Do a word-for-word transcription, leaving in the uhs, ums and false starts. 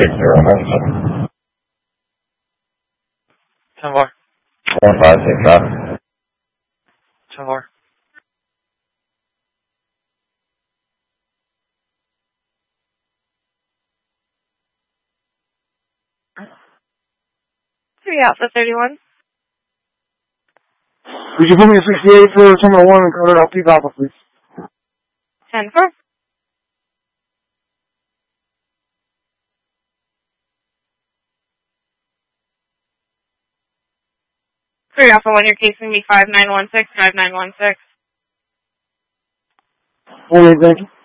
six zero nine seven. ten four. one five six five. ten four. three Alpha thirty-one. Would you put me a sixty-eight for Terminal one and code it off Peak Alpha, please? ten four. three Alpha one, you're casing me five nine one six, five nine one six. Okay, thank you.